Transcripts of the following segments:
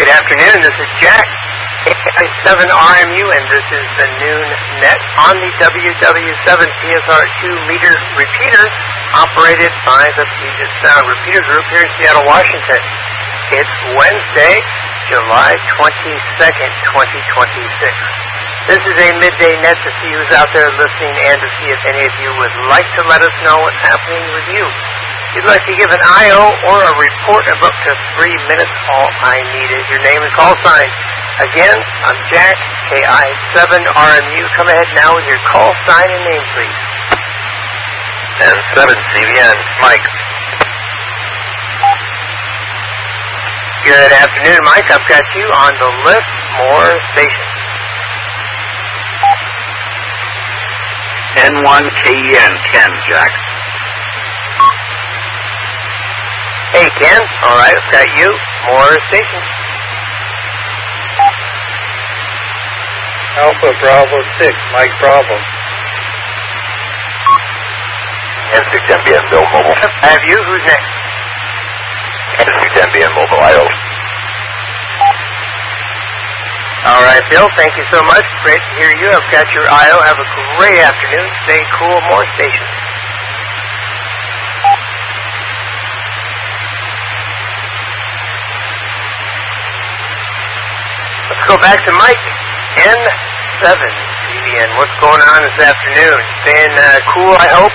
afternoon. This is Jack, KI7RMU, and this is the noon net on the WW7PSR2 meter repeater operated by the Puget Sound Repeater Group here in Seattle, Washington. It's Wednesday, July 22nd, 2026. This is a midday net to see who's out there listening and to see if any of you would like to let us know what's happening with you. If you'd like to give an IO or a report of up to 3 minutes, all I need is your name and call sign. Again, I'm Jack, KI7RMU. Come ahead now with your call sign and name, please. And 7 CBN, Mike. Good afternoon, Mike. I've got you on the Liftmore station. N1KEN, Ken, Jack. Hey, Ken. All right, I've got you. More station. Alpha Bravo 6, Mike Bravo. N6MBN, Bill Mobile. I have you. Who's next? N6MBN, Mobile, IO. All right, Bill, thank you so much. Great to hear you. I've got your IO. Have a great afternoon. Stay cool. More stations. Let's go back to Mike. N7 CBN. What's going on this afternoon? Staying cool, I hope?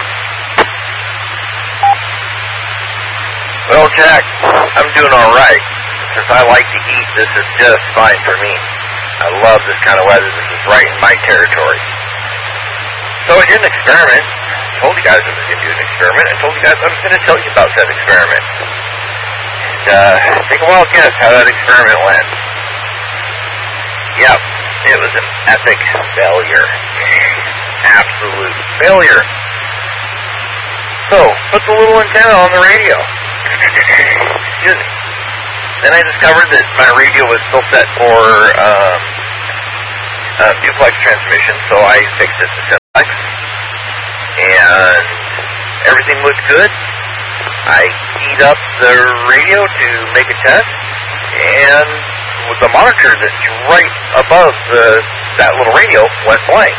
Well, Jack, I'm doing all right. Since I like to eat, this is just fine for me. I love this kind of weather. This is right in my territory. So I did an experiment. I told you guys I was going to do an experiment. I told you guys I was going to tell you about that experiment. And take a wild guess how that experiment went. Yep, it was an epic failure. Absolute failure. So, put the little antenna on the radio. Excuse me. Then I discovered that my radio was still set for duplex transmission, so I fixed it to simplex. And everything looked good. I keyed up the radio to make a test, and with the monitor that's right above that little radio went blank.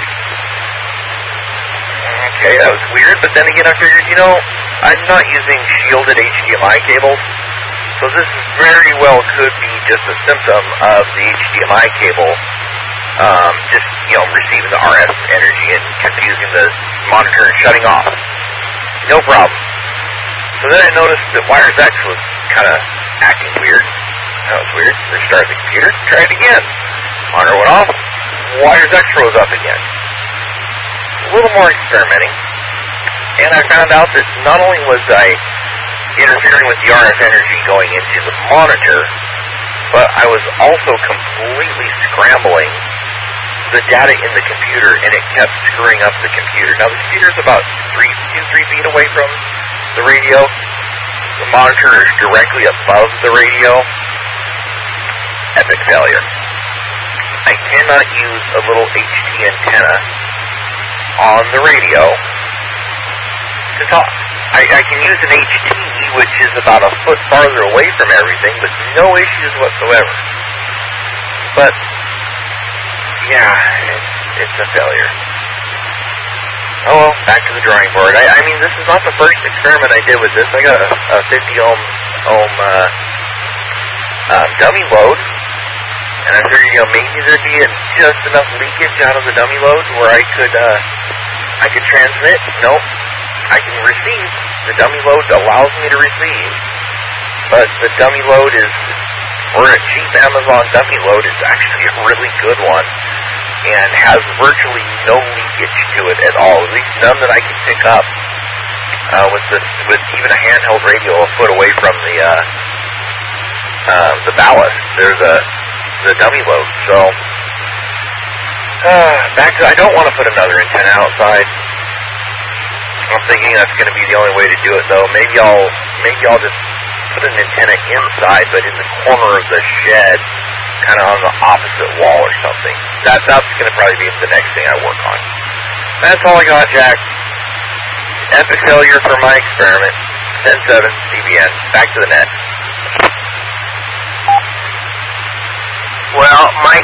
Okay, that was weird, but then again I figured, I'm not using shielded HDMI cables, so this very well could be just a symptom of the HDMI cable receiving the RF energy and confusing the monitor and shutting off. No problem. So then I noticed that Wires X was kind of acting weird. That was weird. Restarted the computer, tried it again. Monitor went off, Wires X rose up again. A little more experimenting, and I found out that not only was I interfering with the RF energy going into the monitor, but I was also completely scrambling the data in the computer, and it kept screwing up the computer. Now, the computer is about 3 feet away from the radio. The monitor is directly above the radio. Epic failure. I cannot use a little HT antenna on the radio to talk. I can use an HT, which is about a foot farther away from everything, with no issues whatsoever. But, yeah, it's a failure. Oh well, back to the drawing board. I mean, this is not the first experiment I did with this. I got a 50 ohm dummy load, and I figured, maybe there'd be just enough leakage out of the dummy load where I could transmit. Nope, I can receive. The dummy load allows me to receive, but the dummy load or a cheap Amazon dummy load is actually a really good one, and has virtually no leakage to it at all, at least none that I can pick up with even a handheld radio a foot away from the ballast. There's the dummy load. So I don't want to put another antenna outside. I'm thinking that's going to be the only way to do it, though. Maybe I'll just put an antenna inside, but in the corner of the shed, kind of on the opposite wall or something. That's going to probably be the next thing I work on. That's all I got, Jack. Epic failure for my experiment. 10-7 CBN. Back to the net.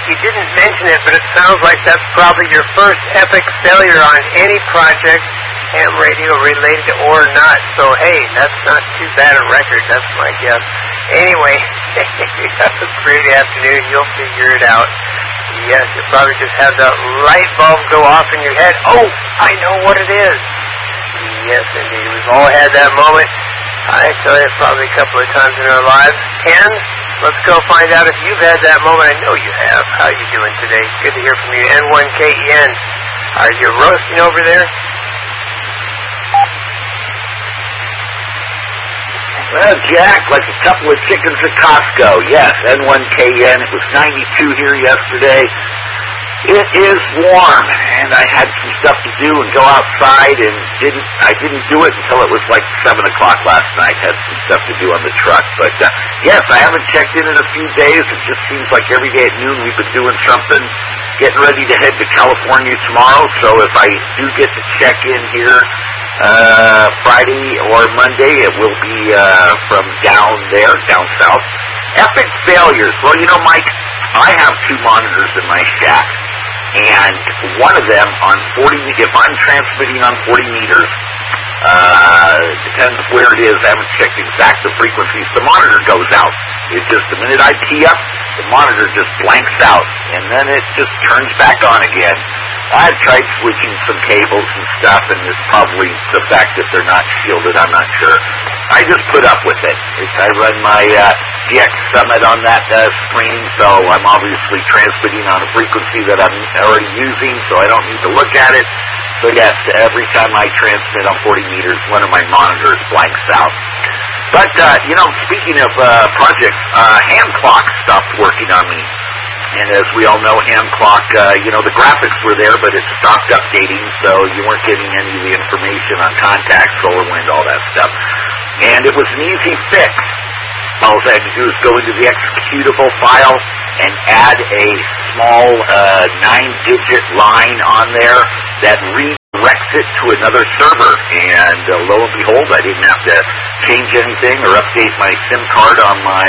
you didn't mention it, but it sounds like that's probably your first epic failure on any project, ham radio related or not. So, hey, that's not too bad a record. That's my guess. Anyway, have a great afternoon. You'll figure it out. Yes, you'll probably just have that light bulb go off in your head. Oh, I know what it is. Yes, indeed. We've all had that moment. I tell you, probably a couple of times in our lives. Ken, let's go find out if you've had that moment. I know you have. How are you doing today? Good to hear from you. N1KEN. Are you roasting over there? Well, Jack, like a couple of chickens at Costco. Yes, N1KN. It was 92 here yesterday. It is warm, and I had some stuff to do and go outside, and I didn't do it until it was like 7 o'clock last night. Had some stuff to do on the truck. But, yes, I haven't checked in a few days. It just seems like every day at noon we've been doing something, getting ready to head to California tomorrow. So if I do get to check in here Friday or Monday, it will be from down there, down south. Epic failures. Well, you know, Mike, I have 2 monitors in my shack. And one of them on 40, if I'm transmitting on 40 meters, depends where it is, I haven't checked exact the frequencies, the monitor goes out. It just, the minute I tee up, the monitor just blanks out, and then it just turns back on again. I've tried switching some cables and stuff, and it's probably the fact that they're not shielded, I'm not sure. I just put up with it. I run my GX Summit on that screen, so I'm obviously transmitting on a frequency that I'm already using, so I don't need to look at it. So yes, every time I transmit on 40 meters, one of my monitors blanks out. But, you know, speaking of projects, Ham Clock stopped working on me. And as we all know, Ham Clock, you know, the graphics were there, but it stopped updating, so you weren't getting any of the information on contact, solar wind, all that stuff. And it was an easy fix. All I had to do is go into the executable file and add a small 9-digit line on there that redirects it to another server. And lo and behold, I didn't have to change anything or update my SIM card on my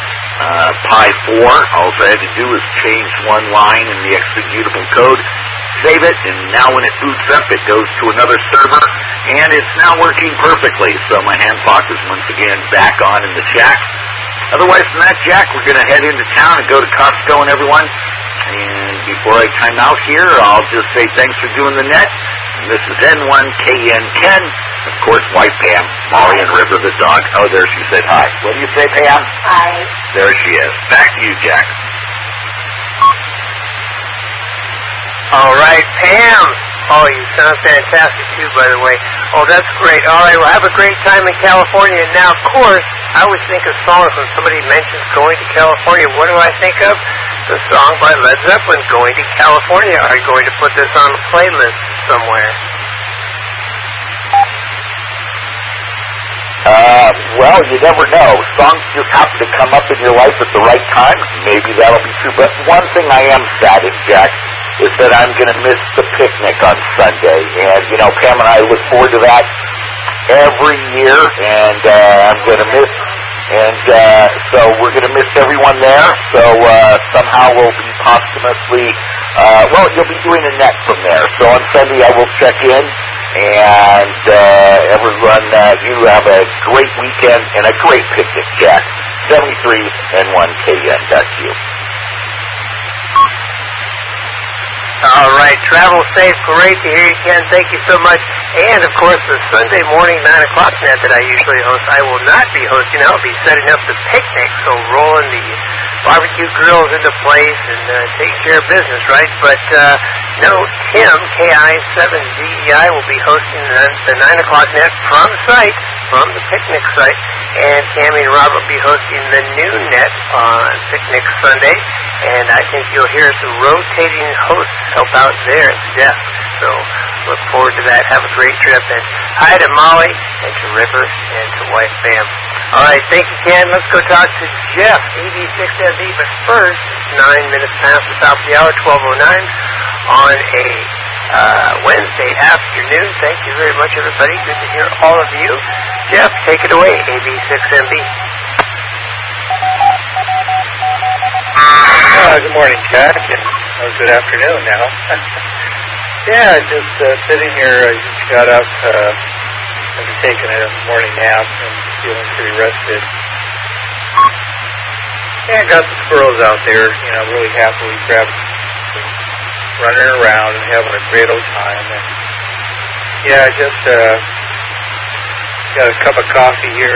Pi 4. All I had to do is change one line in the executable code, save it, and now when it boots up, it goes to another server, and it's now working perfectly. So my Ham Clock is once again back on in the shack. Otherwise than that, Jack, we're going to head into town and go to Costco and everyone. And before I time out here, I'll just say thanks for doing the net. And this is N1KN Ken. Of course, wife Pam, Molly and River the dog. Oh, there she said hi. What do you say, Pam? Hi. There she is. Back to you, Jack. All right, Pam. Oh, you sound fantastic, too, by the way. Oh, that's great. All right, well, have a great time in California. Now, of course, I always think of songs when somebody mentions going to California. What do I think of? The song by Led Zeppelin, Going to California. Are you going to put this on a playlist somewhere? Well, you never know. Songs just happen to come up in your life at the right time. Maybe that'll be true. But one thing I am sad in, Jack, is that I'm going to miss the picnic on Sunday. And, you know, Pam and I look forward to that every year. And I'm going to miss, and so we're going to miss everyone there. So somehow we'll be posthumously, well, you'll be doing a net from there. So on Sunday I will check in. And everyone, you have a great weekend and a great picnic, Jack. 73 N1KN. Back to you. All right, travel safe. Great to hear you, Ken. Thank you so much. And, of course, the Sunday morning 9 o'clock net that I usually host, I will not be hosting. I'll be setting up the picnic, so rolling the barbecue grills into place and taking care of business, right? But, no, Tim, KI7ZEI, will be hosting the 9 o'clock net from site, from the picnic site, and Tammy and Robert will be hosting the noon net on Picnic Sunday, and I think you'll hear some rotating hosts help out there at the desk. So look forward to that. Have a great trip, and hi to Molly and to River and to wife Pam. All right, thank you, Ken. Let's go talk to Jeff, AV6MB, but first, 9 minutes past the top of the hour, 12:09 on a Wednesday afternoon. Thank you very much, everybody. Good to hear all of you. Jeff, take it away, AV6MB. Good morning, Jack, and good afternoon now. Yeah, just sitting here. I just got up after taking a morning nap and feeling pretty rested. Yeah, got the squirrels out there, really happily running around and having a great old time. And yeah, I just got a cup of coffee here.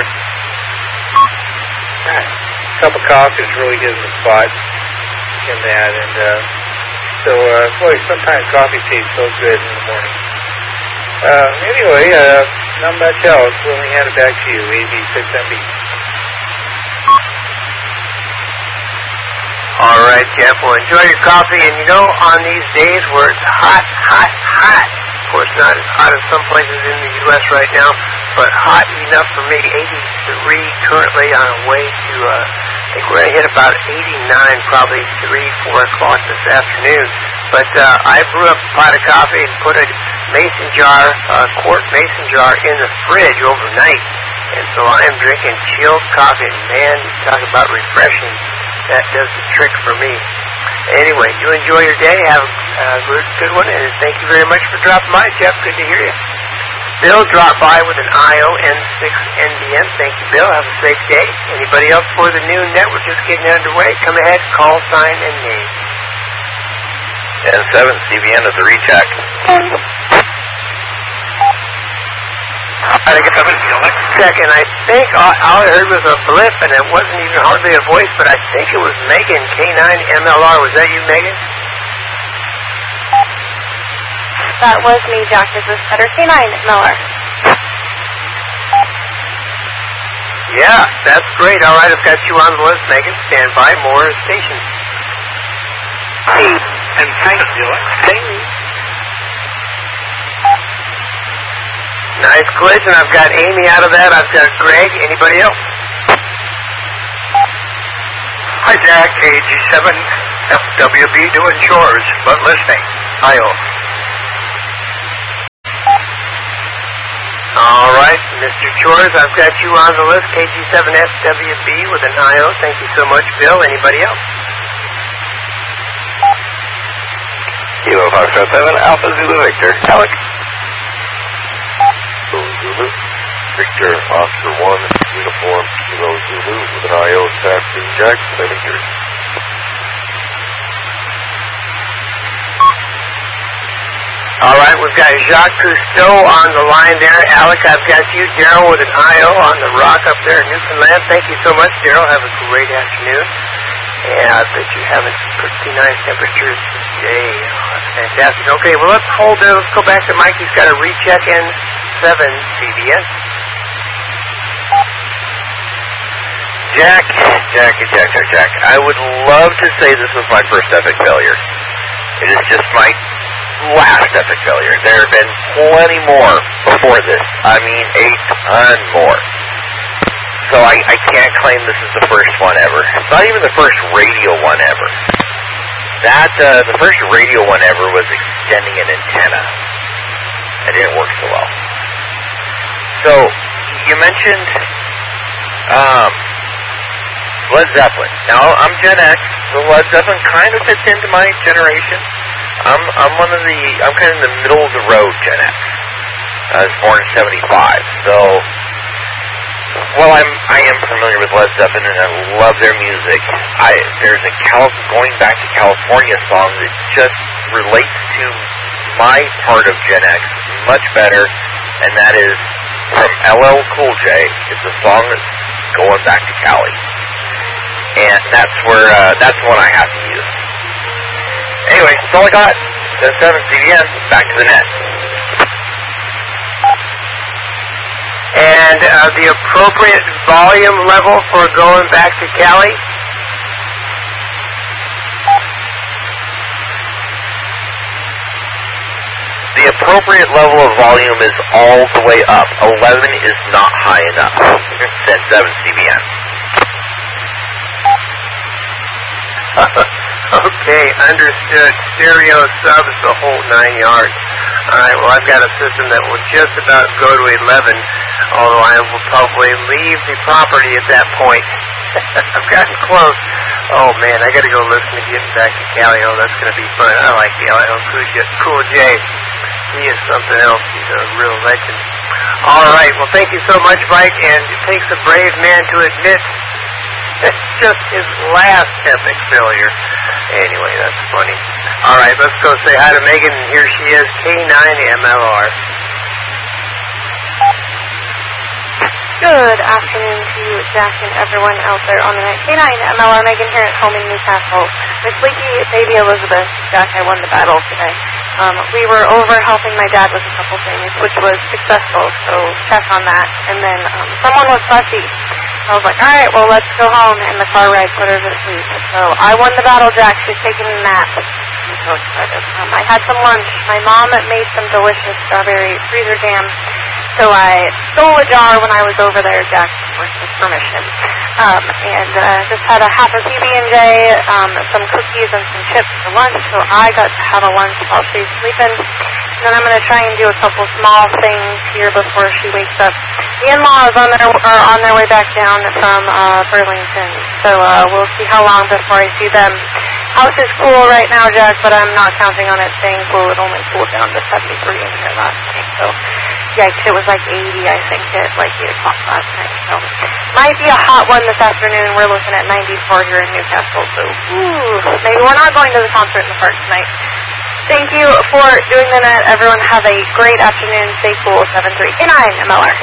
A cup of coffee is really hitting the spot in that, and boy, sometimes coffee tastes so good in the morning. Anyway, not much else. Let me hand it back to you, AV6MB. All right, Jeff. Well, enjoy your coffee. And on these days where it's hot, of course not as hot as some places in the U.S. right now, but hot enough for me, 83 currently on the way to, I think we're going to hit about 89 probably 3, 4 o'clock this afternoon. But I brew up a pot of coffee and put a quart mason jar in the fridge overnight. And so I am drinking chilled coffee. And man, you talk about refreshing. That does the trick for me. Anyway, you enjoy your day. Have a good one. And thank you very much for dropping by, Jeff. Good to hear you. Bill dropped by with an ION6NBN. Thank you, Bill. Have a safe day. Anybody else for the noon net? We're just getting underway. Come ahead, call sign and name. N7 CBN is the recheck. Second, I think all I heard was a blip, and it wasn't even hardly a voice, but I think it was Megan, K9MLR. Was that you, Megan? That was me, Jack. This is Cutter K9MLR. Yeah, that's great. All right, I've got you on the list, Megan. Stand by. More stations. And thank you. Nice collision. I've got Amy out of that. I've got Greg. Anybody else? Hi, Jack. AG7 FWB doing chores, but listening. IO. All right, Mr. Chores, I've got you on the list. KG7FWB with an IO. Thank you so much, Bill. Anybody else? Kilo 577 Alpha Zulu Victor. Alec. Zulu, Victor, Oscar 1, Uniform, Kilo Zulu, with an IO, Saxon Jack, 7 years. All right, we've got Jacques Cousteau on the line there. Alec, I've got you. Daryl with an IO on the rock up there in Newfoundland. Thank you so much, Daryl. Have a great afternoon. Yeah, I bet you're having some pretty nice temperatures today. Oh, that's fantastic. Okay, well, let's hold there. Let's go back to Mike. He's got a recheck in 7 CBN. Jack. I would love to say this was my first epic failure. It is just my last epic failure. There have been plenty more before this. I mean, a ton more. So I can't claim this is the first one ever. It's not even the first radio one ever. The first radio one ever was extending an antenna. It didn't work so well. So, you mentioned Led Zeppelin. Now, I'm Gen X, so Led Zeppelin kind of fits into my generation. I'm kind of in the middle of the road Gen X. I was born in 75, so while I am familiar with Led Zeppelin and I love their music, there's a Going Back to California song that just relates to my part of Gen X much better, and that is from LL Cool J. It's a song that's Going Back to Cali. And that's the one I have to use. Anyway, that's all I got. 7 CBN, back to the net. And the appropriate volume level for Going Back to Cali? The appropriate level of volume is all the way up. 11 is not high enough. Send 7 CBN. Okay, understood. Stereo subs the whole 9 yards. Alright, well, I've got a system that will just about go to 11, although I will probably leave the property at that point. I've gotten close. Oh, man, I got to go listen to Getting Back to Calio. That's going to be fun. I like Calio. Cool J. He is something else. He's a real legend. All right. Well, thank you so much, Mike. And it takes a brave man to admit it's just his last epic failure. Anyway, that's funny. All right, let's go say hi to Megan. Here she is, K9MLR. Good afternoon to you, Jack, and everyone out there on the net. K9MLR, Megan here at home in Newcastle. With sleepy baby Elizabeth, Jack, I won the battle today. We were over helping my dad with a couple things, which was successful, so check on that. And then someone was fussy. I was like, all right, well, let's go home, and the car ride put her to sleep. So I won the battle, Jack. She's taking a nap. I'm so excited. I had some lunch. My mom made some delicious strawberry freezer jam. So I stole a jar when I was over there, Jack, with his permission. And just had a half a PB&J, some cookies and some chips for lunch. So I got to have a lunch while she's sleeping. And then I'm going to try and do a couple small things here before she wakes up. The in-laws are on their way back down from Burlington. So we'll see how long before I see them. House is cool right now, Jack, but I'm not counting on it staying cool. It only cooled down to 73 in here last night. So, yikes, it was like 80, I think, at like 8 o'clock last night. So, might be a hot one this afternoon. We're looking at 94 here in Newcastle. So, maybe we're not going to the concert in the park tonight. Thank you for doing the net. Everyone have a great afternoon. Stay cool. 73 K9MLR.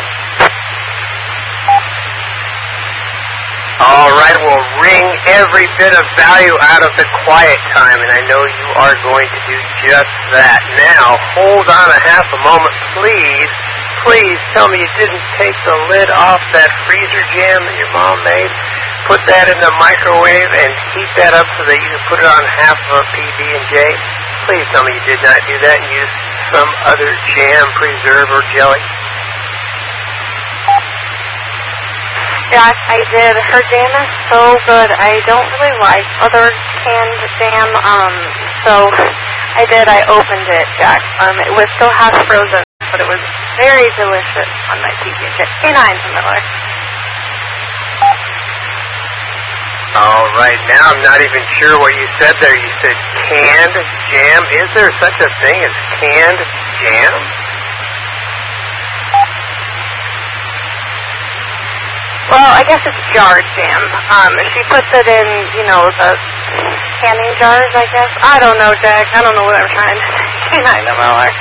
All right, we'll wring every bit of value out of the quiet time, and I know you are going to do just that. Now, hold on a half a moment, please. Please tell me you didn't take the lid off that freezer jam that your mom made. Put that in the microwave and heat that up so that you can put it on half of a PB&J. Please tell me you did not do that and use some other jam, preserve, or jelly. Yeah, I did. Her jam is so good. I don't really like other canned jam, so I did. I opened it, Jack. It was still half frozen, but it was very delicious on my PB&J. K9MLR. All right, now I'm not even sure what you said there. You said canned jam. Is there such a thing as canned jam? Well, I guess it's jar jam. She puts it in, the canning jars, I guess. I don't know, Jack. I don't know what I'm trying to say. K9MLR.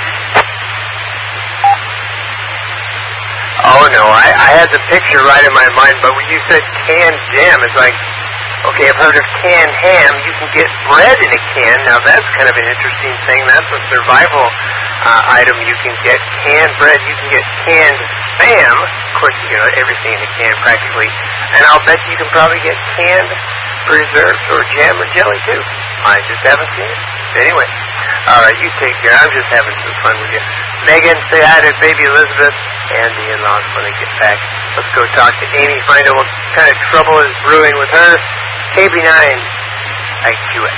Oh, no, I had the picture right in my mind, but when you said canned jam, it's like, okay, I've heard of canned ham. You can get bread in a can. Now, that's kind of an interesting thing. That's a survival item you can get. Canned bread. You can get canned Spam. Of course, everything in a can practically. And I'll bet you can probably get canned preserves or jam or jelly, too. I just haven't seen it. Anyway, all right, you take care. I'm just having some fun with you. Megan, say hi to baby Elizabeth and the in-laws when they get back. Let's go talk to Amy, find out what kind of trouble is brewing with her. KB9 IQX.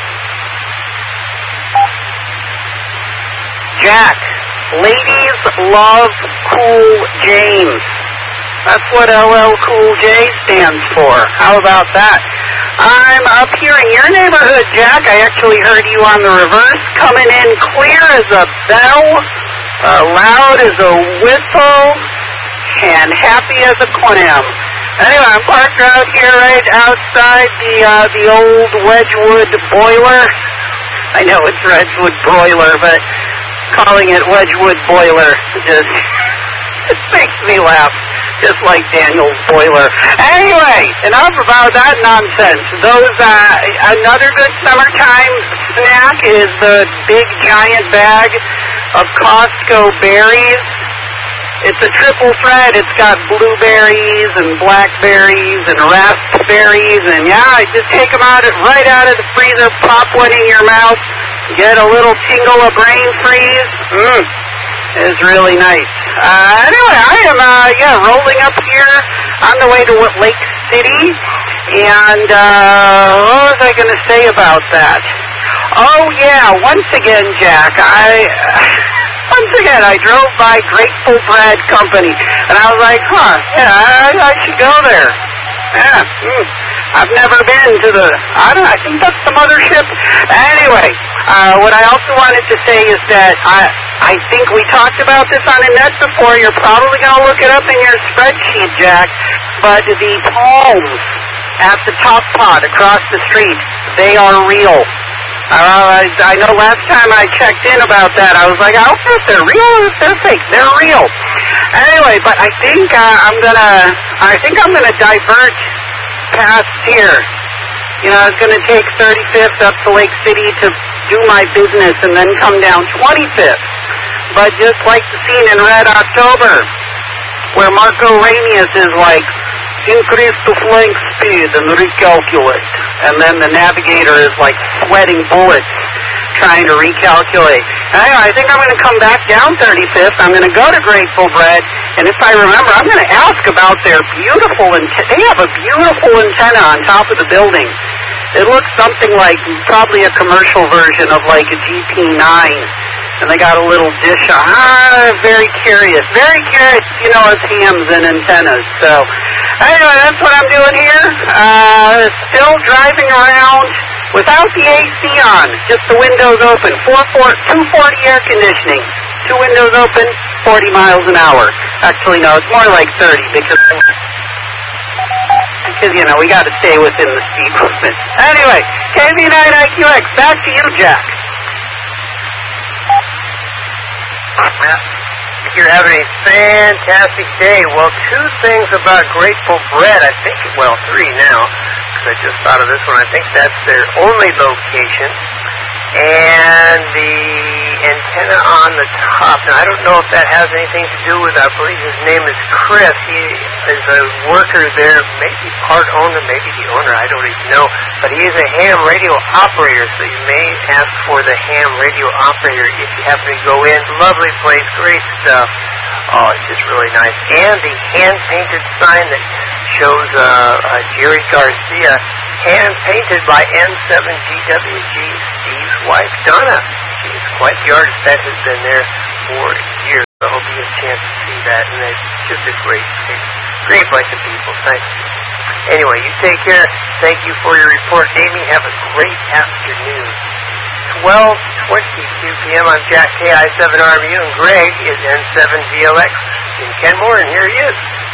Jack, ladies love Cool James. That's what LL Cool J stands for. How about that? I'm up here in your neighborhood, Jack. I actually heard you on the reverse, coming in clear as a bell, loud as a whistle, and happy as a clam. Anyway, I'm parked out here right outside the old Wedgwood boiler. I know it's Redwood Broiler, but calling it Wedgwood Boiler just it makes me laugh, just like Daniel's boiler. Anyway, enough about that nonsense. Another good summertime snack is the big giant bag of Costco berries. It's a triple thread. It's got blueberries and blackberries and raspberries, and I just take them right out of the freezer, pop one in your mouth, get a little tingle of brain freeze. It's really nice. Anyway, I am rolling up here on the way to Lake City, and what was I going to say about that? Oh yeah, once again, Jack, I drove by Grateful Bread Company, and I was like, I should go there. I've never been to I think that's the mothership. Anyway, what I also wanted to say is that I think we talked about this on the net before. You're probably going to look it up in your spreadsheet, Jack. But the palms at the top pot across the street, they are real. I know last time I checked in about that, I was like, I don't know if they're real or if they're fake. They're real. Anyway, but I think I'm gonna divert past here. You know, I was gonna take 35th up to Lake City to do my business and then come down 25th. But just like the scene in Red October, where Marco Ramius is like, increase the flank speed and recalculate. And then the navigator is like sweating bullets trying to recalculate. Anyway, I think I'm going to come back down 35th. I'm going to go to Grateful Bread. And if I remember, I'm going to ask about their beautiful they have a beautiful antenna on top of the building. It looks something like probably a commercial version of like a GP9. And they got a little dish on. Very curious. Very curious, you know, as hams and antennas. So, anyway, that's what I'm doing here. Still driving around without the AC on. Just the windows open. 240 air conditioning. 2 windows open, 40 miles an hour. Actually, no, it's more like 30 because you know, we got to stay within the speed limit. Anyway, KV9IQX, back to you, Jack. You're having a fantastic day. Well, 2 things about Grateful Bread. I think, well, 3 now, because I just thought of this one. I think that's their only location. And the antenna on the top. Now, I don't know if that has anything to do with, I believe his name is Chris. He is a worker there, maybe part owner, maybe the owner, I don't even know. But he is a ham radio operator, so you may ask for the ham radio operator if you happen to go in. Lovely place, great stuff. Oh, it's just really nice. And the hand-painted sign that shows Jerry Garcia, hand-painted by N7GWG, Steve's wife, Donna. She's quite the artist that has been there for years. I hope you get a chance to see that. And it's just a great bunch of people. Thanks. Anyway, you take care. Thank you for your report, Amy. Have a great afternoon. 12:22 p.m. I'm Jack KI7RMU, and Greg is N7VLX in Kenmore, and here he is.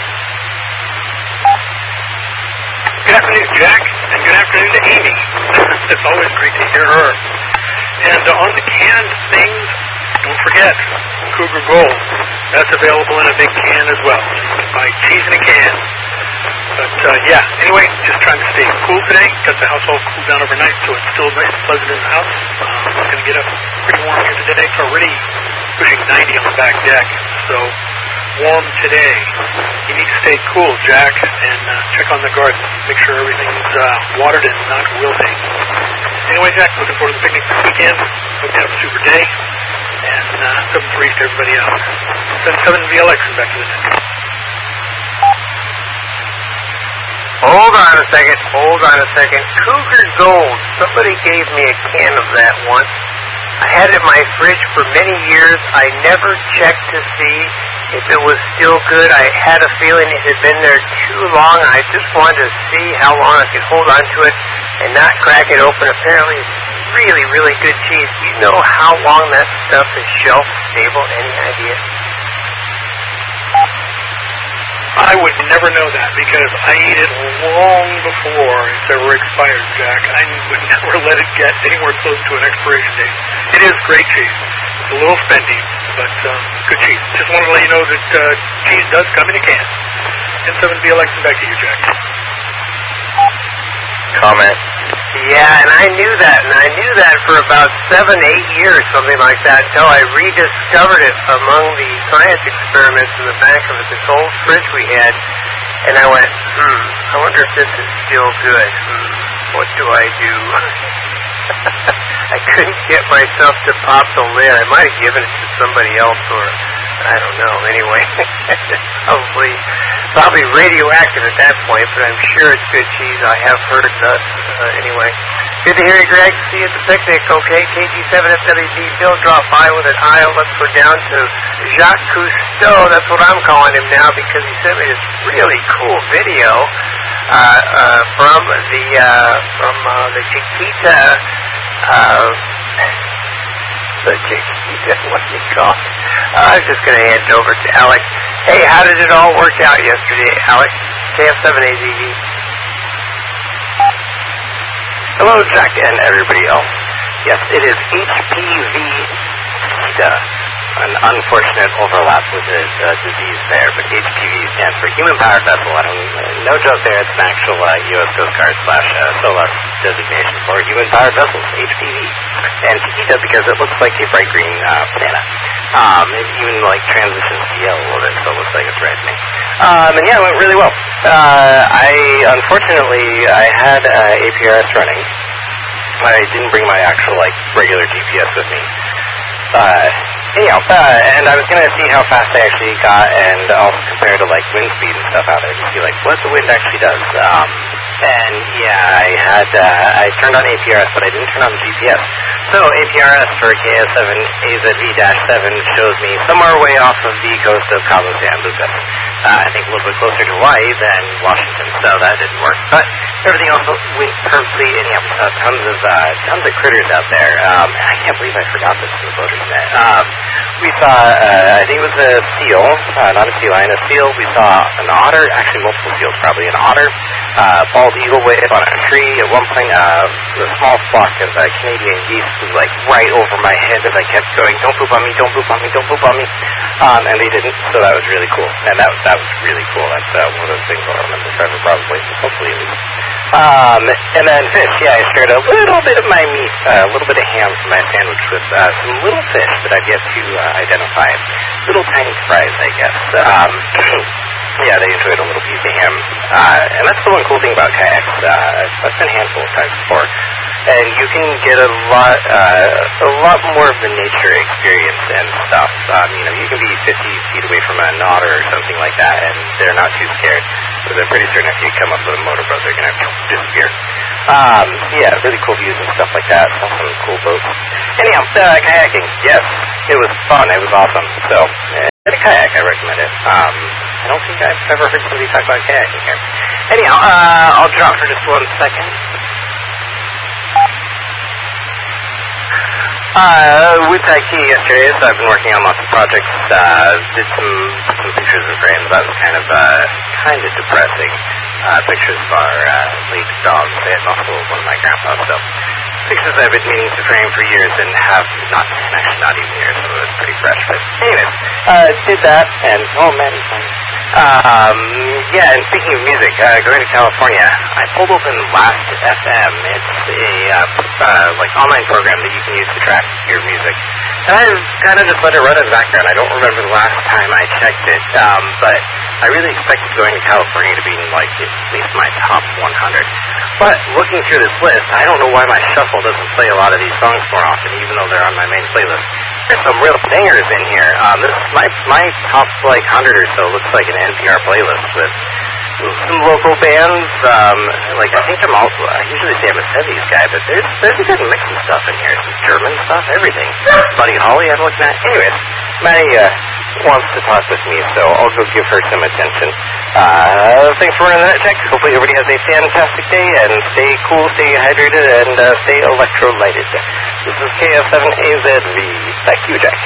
Good afternoon, Jack, and good afternoon to Amy. It's always great to hear her. And on the canned things, don't forget, Cougar Gold. That's available in a big can as well. You can buy cheese in a can. But, yeah, anyway, just trying to stay cool today. Got the house all cooled down overnight, so it's still nice and pleasant in the house. It's going to get up pretty warm here today. It's already pushing 90 on the back deck. So, warm today. You need to stay cool, Jack, and check on the garden. Make sure everything's watered and not wilting. Anyway, Jack, looking forward to the picnic this weekend. Hope you have a super day. And 7-3 to everybody else. 7VLX is back to the net. Hold on a second. Cougar Gold. Somebody gave me a can of that once. I had it in my fridge for many years. I never checked to see if it was still good. I had a feeling it had been there too long. I just wanted to see how long I could hold on to it and not crack it open. Apparently it's really, really good cheese. Do you know how long that stuff is shelf stable? Any idea? I would never know that because I ate it long before it's ever expired, Jack. I would never let it get anywhere close to an expiration date. It is great cheese. It's a little spendy, but good cheese. Just wanted to let you know that cheese does come in a can. N7VLX, and back to you, Jack. Comment. Yeah, and I knew that for about 7-8 years, something like that, until I rediscovered it among the science experiments in the back of this old fridge we had, and I went, I wonder if this is still good. What do I do? I couldn't get myself to pop the lid. I might have given it to somebody else, or I don't know. Anyway, probably radioactive at that point, but I'm sure it's good cheese. I have heard thus. Anyway, good to hear you, Greg. See you at the picnic. Okay, KG7FWD. Bill dropped by with an aisle. Let's go down to Jacques Cousteau. That's what I'm calling him now because he sent me this really cool video from the Chiquita, what do you call it? I'm just going to hand it over to Alex. Hey, how did it all work out yesterday, Alex? KF7AZV. Hello, Jack, and everybody else. Yes, it is HPV SIDA, an unfortunate overlap with the disease there, but HPV stands for Human Powered Vessel. No joke there, it's an actual U.S. Coast Guard / SOLAS designation for Human Powered Vessels, HPV. And Chiquita because it looks like a bright green banana. It even transitions to yellow a little bit, so it looks like it's red to me. And yeah, it went really well. Unfortunately, I had APRS running. I didn't bring my actual, regular GPS with me. And I was going to see how fast I actually got and also compare to, wind speed and stuff out there to see, what the wind actually does. And, yeah, I turned on APRS, but I didn't turn on the GPS. So, APRS for KS7AZV-7 shows me somewhere way off of the coast of Cabo San Lucas. I think a little bit closer to Hawaii than Washington, so that didn't work. But everything else went perfectly, and yeah, we saw tons of critters out there. I can't believe I forgot this in the Voters Net. We saw, I think it was a seal, not a sea lion, a seal. We saw an otter, actually multiple seals probably, an otter, bald eagle wave on a tree. At one point, a small flock of Canadian geese was right over my head as I kept going, don't poop on me, don't poop on me, don't poop on me. And they didn't, so that was really cool. And that was really cool. That's one of those things I'll remember forever, probably, hopefully at least. And then fish, yeah, I shared a little bit of my meat, a little bit of ham for my sandwich with some little fish that I've yet to identify. Little tiny fries, I guess. Yeah, they enjoyed a little piece of ham. And that's the one cool thing about kayaks. I've been a handful of times before. And you can get a lot more of the nature experience and stuff. You can be 50 feet away from an otter or something like that, and they're not too scared. But they're pretty certain if you come up with a motorboat, they're going to disappear. Yeah, really cool views and stuff like that. Saw some cool boats. Anyhow, kayaking, yes, it was fun. It was awesome. So, get a kayak, I recommend it. I don't think I've ever heard somebody talk about kayaking here. Anyhow, I'll drop for just 1 second. With IT yesterday, so I've been working on lots of projects. Did some pictures of Graham. That was kind of depressing. Pictures of our late dogs and also one of my grandpas. So pictures I've been meaning to frame for years and have not even years, so it's pretty fresh. But anyways, did that, and oh man, it's funny. Yeah, and speaking of music, going to California, I pulled open Last FM. It's a online program that you can use to track your music. And I kind of just let it run in the background. I don't remember the last time I checked it, but I really expected going to California to be in at least my top 100. But looking through this list, I don't know why my shuffle doesn't play a lot of these songs more often, even though they're on my main playlist. There's some real bangers in here. This is my top 100 or so looks like an NPR playlist with some local bands. I think I usually say I'm a 70s guy, but there's a good mix of stuff in here. Some German stuff, everything. Buddy Holly, I'm looking at. Anyways, Maddie wants to talk with me, so I'll go give her some attention. Thanks for running that check. Hopefully everybody has a fantastic day, and stay cool, stay hydrated, and stay electrolyted. This is KF7AZV. Thank you, Jack.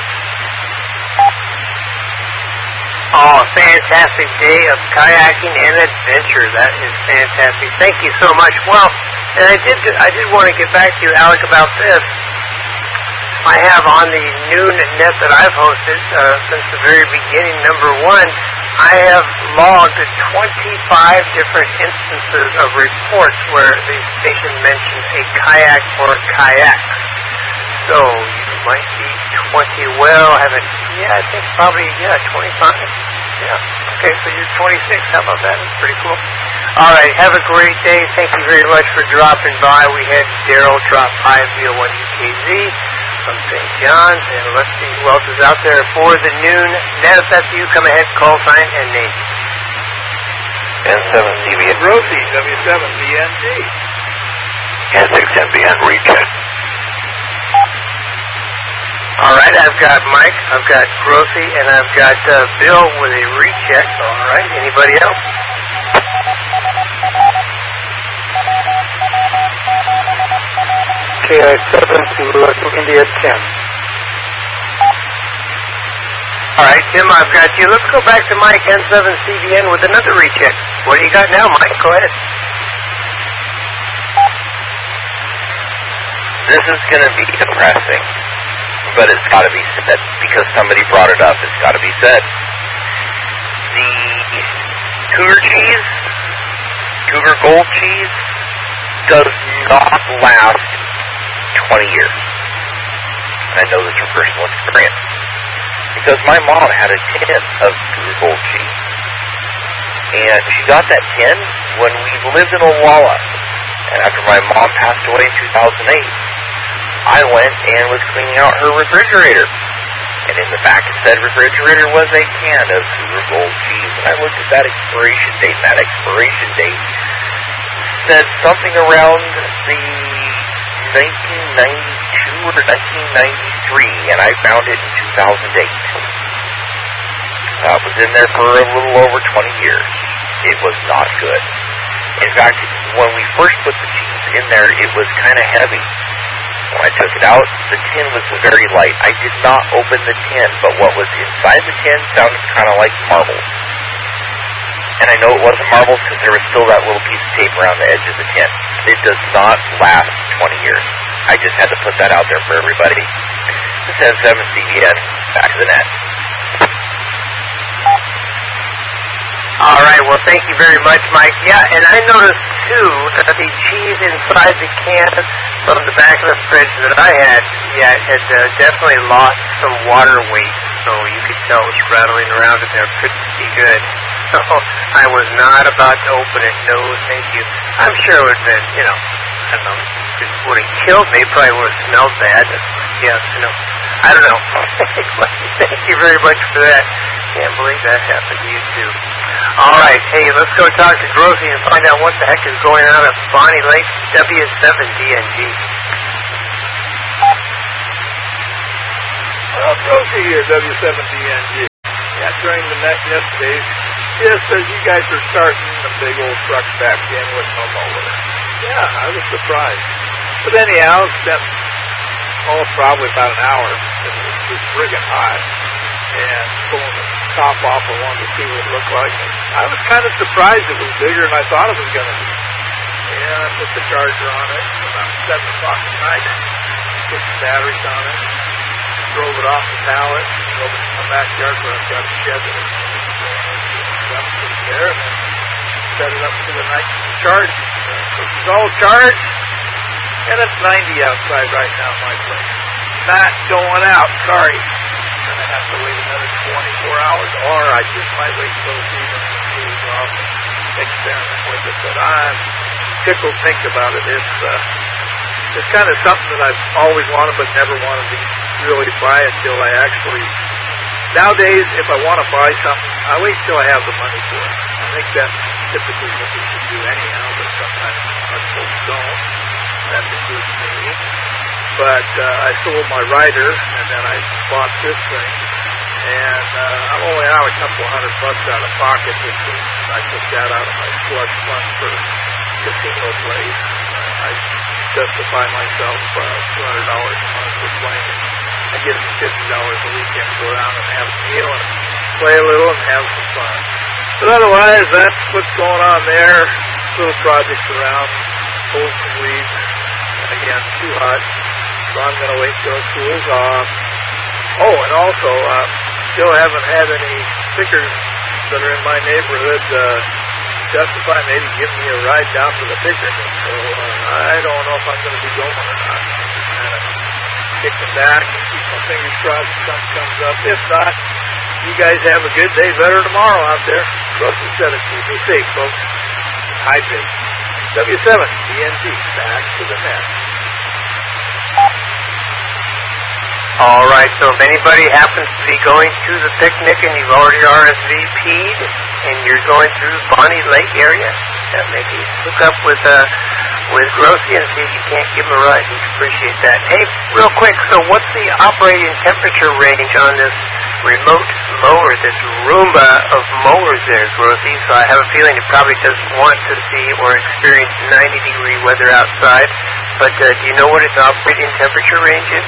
Oh, a fantastic day of kayaking and adventure. That is fantastic. Thank you so much. Well, and I did want to get back to you, Alec, about this. I have on the noon net that I've hosted since the very beginning, number one, I have logged 25 different instances of reports where the station mentioned a kayak or kayaks. So you might be 20. Well, I think probably 25. Yeah. Okay, so you're 26. How about that? That's pretty cool. All right, have a great day. Thank you very much for dropping by. We had Daryl drop by via 1UKZ from St. John's, and let's see who else is out there for the noon. Dennis, that's you. Come ahead, call sign, and name. N7CBN. Rosie, W7BND. N6NBN recheck. All right, I've got Mike, I've got Grossi, and I've got Bill with a recheck. All right, anybody else? KI-7 to India 10. All right, Tim, I've got you. Let's go back to Mike N7CBN with another recheck. What do you got now, Mike? Go ahead. This is going to be depressing, but it's got to be said because somebody brought it up. It's got to be said. The Cougar cheese, Cougar Gold cheese, does not last 20 years. And I know this from personal experience. Because my mom had a tin of Cougar Gold cheese. And she got that tin when we lived in Olalla. And after my mom passed away in 2008, I went and was cleaning out her refrigerator. And in the back of said refrigerator was a can of Cougar Gold cheese. And I looked at that expiration date. That expiration date said something around the 1992 or 1993, and I found it in 2008. It was in there for a little over 20 years. It was not good. In fact, when we first put the cheese in there, it was kind of heavy. When I took it out, the tin was very light. I did not open the tin, but what was inside the tin sounded kind of like marbles. And I know it wasn't marbles because there was still that little piece of tape around the edge of the tin. It does not last 20 years. I just had to put that out there for everybody. This is N7CBN. Back to the net. All right, well, thank you very much, Mike. Yeah, and I noticed, too, that the cheese inside the can from the back of the fridge that I had, it had definitely lost some water weight, so you could tell it was rattling around in there pretty good. So I was not about to open it. No, thank you. I'm sure it would have been, I don't know, it would have killed me. Probably would have smelled bad. Yeah, I don't know. Thank you very much for that. Can't believe that happened to you, too. All right, hey, let's go talk to Grossy and find out what the heck is going on at Bonnie Lake W7DNG. Well, Grossy here, W7DNG. Yeah, during the net yesterday, just as you guys were starting, the big old truck back in with no mower. Yeah, I was surprised. But anyhow, spent, probably about an hour. It was just friggin' hot. And pulling the top off, I wanted to see what it looked like. And I was kind of surprised it was bigger than I thought it was going to be. And I put the charger on it about 7 o'clock at night. Put the batteries on it. Drove it off the pallet. Drove it to my backyard where I've got a shed that is there. And then set it up for the night to charge. It's all charged. And it's 90 outside right now in my place. Not going out, sorry. I'm going to have to wait another 24 hours, or I just might wait till the season cools off and experiment with it. But I'm tickled pink about it. It's kind of something that I've always wanted but never wanted to really buy until I actually... Nowadays, if I want to buy something, I wait till I have the money for it. I think that's typically what we should do anyhow, but sometimes most folks don't. That includes me. But I sold my rider, and then I bought this thing. And I'm only out a couple $100 out of pocket this week. I took that out of my slush fund for casino plays. I justify myself $200 a month for playing. I get me $50 a weekend to go around and have a meal and play a little and have some fun. But otherwise, that's what's going on there. Little projects around, pull some weeds. And again, too hot. So I'm going to wait till it cools off. Oh, and also, still haven't had any pickers that are in my neighborhood justify maybe giving me a ride down to the picker. So I don't know if I'm going to be going or not. Kicking back and keep my fingers crossed if something comes up. If not, you guys have a good day. Better tomorrow out there. Grossy said it to you. Be safe, folks. Hydrate. W7DNG. Back to the net. All right, so if anybody happens to be going to the picnic and you've already RSVP'd and you're going through the Bonnie Lake area, maybe hook up with Grossy and see if you can't give him a ride. We'd appreciate that. Hey, real quick, so what's the operating temperature range on this remote mower, this Roomba of mowers there, Grossy? So I have a feeling it probably doesn't want to see or experience 90-degree weather outside. but do you know what its operating temperature range is?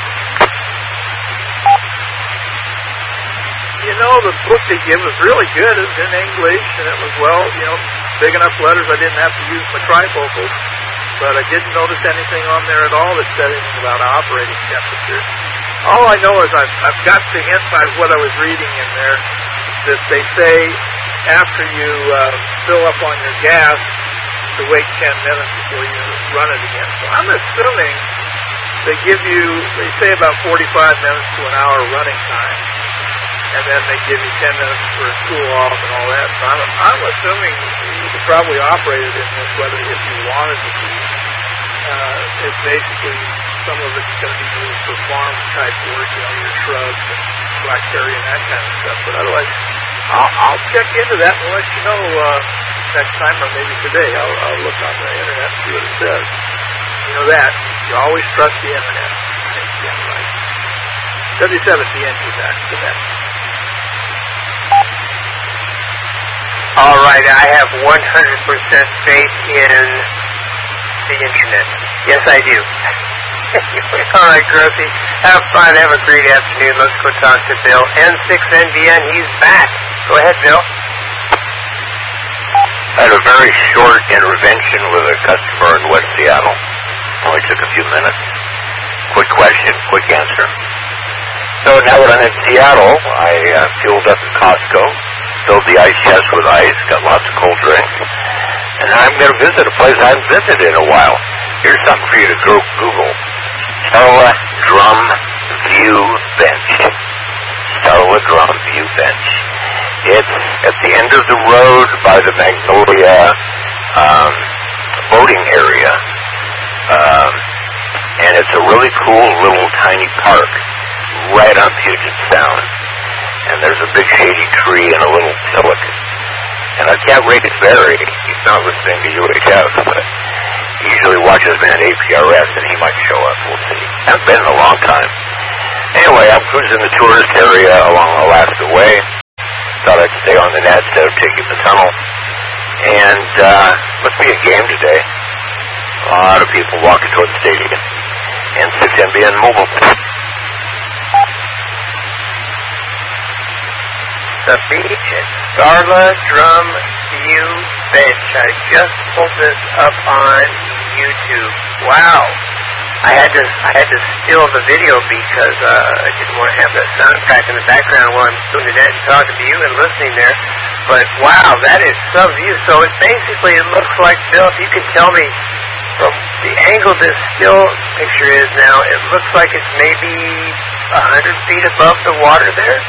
You know, the book they give was really good. It was in English, and it was, big enough letters I didn't have to use my trifocals. But I didn't notice anything on there at all that said anything about operating temperature. All I know is I've got the hint by what I was reading in there that they say after you fill up on your gas to wait 10 minutes before you run it again. So I'm assuming they say about 45 minutes to an hour running time. And then they give you 10 minutes for a cool off and all that. So I'm assuming you could probably operate it in this weather if you wanted to be. It's basically, some of it's going to be used for farm type work, your shrubs and blackberry and that kind of stuff. But otherwise, I'll check into that and let you know next time, or maybe today. I'll look on the internet and see what it says. You know that. You always trust the internet. Right. W7BN is after that. All right, I have 100% faith in the internet. Yes, I do. All right, Grossi. Have fun. Have a great afternoon. Let's go talk to Bill. N6NBN, he's back. Go ahead, Bill. I had a very short intervention with a customer in West Seattle. Only took a few minutes. Quick question, quick answer. So now that I'm in Seattle, I fueled up at Costco, filled the ice chest with ice, got lots of cold drinks, and I'm going to visit a place I haven't visited in a while. Here's something for you to Google. Starla Drum View Bench. Starla Drum View Bench. It's at the end of the road by the Magnolia boating area. And it's a really cool little tiny park right on Puget Sound. And there's a big shady tree and a little hillock. And I can't rate it very. He's not listening to UHF, but he usually watches me on APRS, and he might show up. We'll see. Hasn't been in a long time. Anyway, I'm cruising the tourist area along Alaska Way. Thought I'd stay on the net instead of taking the tunnel. And must be a game today. A lot of people walking toward the stadium. And 6NBN Mobile. The beach at Starla Drum View Bench. I just pulled this up on YouTube. Wow. I had to steal the video because I didn't want to have that soundtrack in the background while I'm doing that and talking to you and listening there. But wow, that is some view. So it looks like, Bill, if you could tell me from the angle this still picture is now, it looks like it's maybe 100 feet above the water there.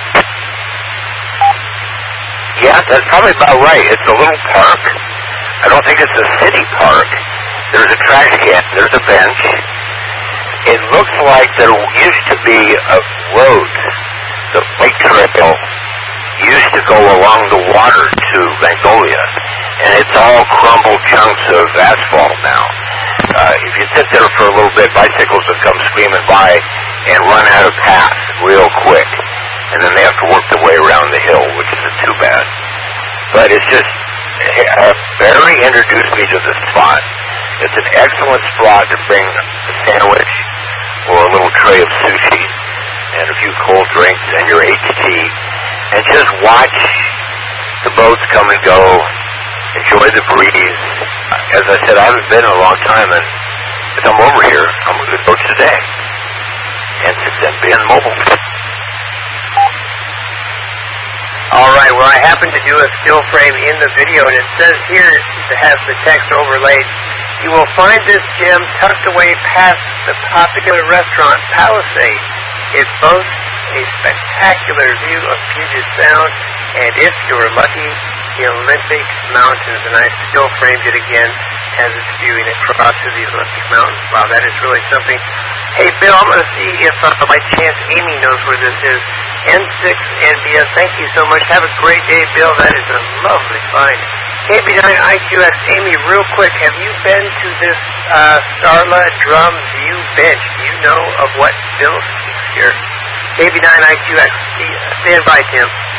Yeah, that's probably about right. It's a little park. I don't think it's a city park. There's a trash can. There's a bench. It looks like there used to be a road. The bike trail used to go along the water to Magnolia, and it's all crumbled chunks of asphalt now. If you sit there for a little bit, bicycles will come screaming by and run out of path real quick. And then they have to work their way around the hill, which isn't too bad. But it's just, Barry introduced me to the spot. It's an excellent spot to bring a sandwich or a little tray of sushi and a few cold drinks and your HT, and just watch the boats come and go, enjoy the breeze. As I said, I haven't been in a long time, and if I'm over here, I'm going to go today. And N6NBN Mobile. All right, well, I happen to do a still frame in the video, and it says here, it has the text overlaid, you will find this gem tucked away past the popular restaurant Palisade. It boasts a spectacular view of Puget Sound, and if you're lucky, the Olympic Mountains. And I still framed it again as it's viewing across to the Olympic Mountains. Wow, that is really something. Hey, Bill, I'm going to see if by chance Amy knows where this is. N6NBN, thank you so much. Have a great day, Bill. That is a lovely find. KB9IQX, Amy, real quick, have you been to this Starla Drum View Bench? Do you know of what Bill speaks here? KB9IQX, stand by, Tim.